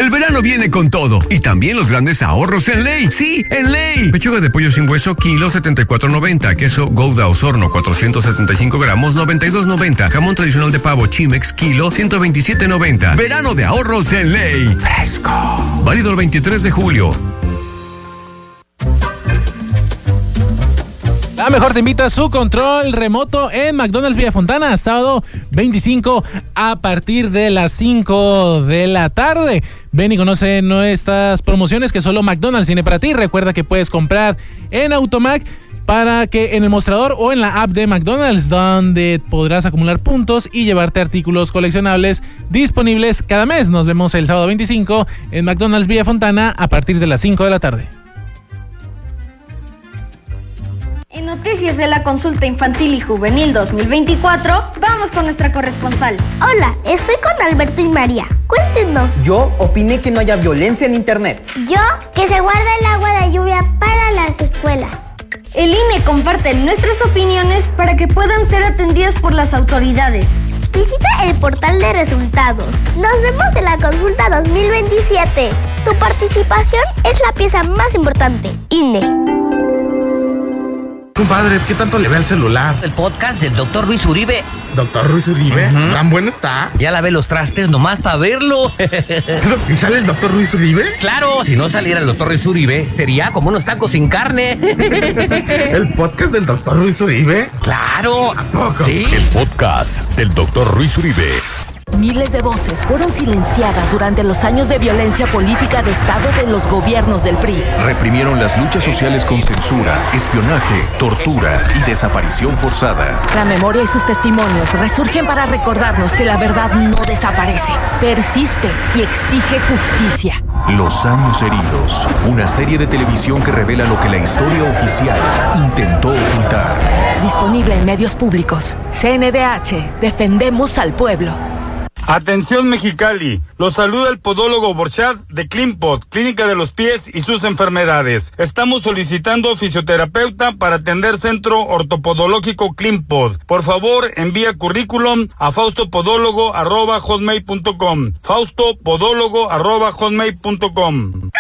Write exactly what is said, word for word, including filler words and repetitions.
El verano viene con todo. Y también los grandes ahorros en Ley. Sí, en Ley. Pechuga de pollo sin hueso, kilo setenta y cuatro noventa. Queso Gouda Osorno, cuatrocientos setenta y cinco gramos, noventa y dos noventa. Jamón tradicional de pavo Chimex, kilo ciento veintisiete noventa. Verano de ahorros en Ley. Fresco. Válido el veintitrés de julio. La mejor te invita a su control remoto en McDonald's Villafontana, sábado veinticinco a partir de las cinco de la tarde. Ven y conoce nuestras promociones que solo McDonald's tiene para ti. Recuerda que puedes comprar en Automac para que en el mostrador o en la app de McDonald's, donde podrás acumular puntos y llevarte artículos coleccionables disponibles cada mes. Nos vemos el sábado veinticinco en McDonald's Villafontana a partir de las cinco de la tarde. En noticias de la consulta infantil y juvenil dos mil veinticuatro, vamos con nuestra corresponsal. Hola, estoy con Alberto y María. Cuéntenos. Yo opiné que no haya violencia en internet. Yo, que se guarde el agua de lluvia para las escuelas. El I N E comparte nuestras opiniones para que puedan ser atendidas por las autoridades. Visita el portal de resultados. Nos vemos en la consulta dos mil veintisiete. Tu participación es la pieza más importante. I N E. Compadre, ¿qué tanto le ve al celular? El podcast del doctor Luis Uribe. ¿Doctor Luis Uribe? Uh-huh. ¿Tan bueno está? Ya lavé los trastes nomás para verlo. ¿Y sale el doctor Luis Uribe? Claro, si no saliera el doctor Luis Uribe, sería como unos tacos sin carne. ¿El podcast del doctor Luis Uribe? Claro. ¿A poco? Sí. El podcast del doctor Luis Uribe. Miles de voces fueron silenciadas durante los años de violencia política de Estado de los gobiernos del P R I. Reprimieron las luchas sociales con censura, espionaje, tortura y desaparición forzada. La memoria y sus testimonios resurgen para recordarnos que la verdad no desaparece, persiste y exige justicia. Los años heridos, una serie de televisión que revela lo que la historia oficial intentó ocultar. Disponible en medios públicos. C N D H, defendemos al pueblo. Atención Mexicali, los saluda el podólogo Borchat de CleanPod, Clínica de los Pies y sus enfermedades. Estamos solicitando fisioterapeuta para atender Centro Ortopodológico CleanPod. Por favor, envía currículum a faustopodólogo arroba hotmail punto com. faustopodólogo arroba hotmail punto com.